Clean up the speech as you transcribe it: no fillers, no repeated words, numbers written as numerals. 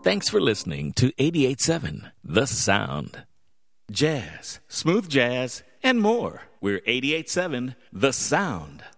Thanks for listening to 88.7 The Sound. Jazz, smooth jazz, and more. We're 88.7 The Sound.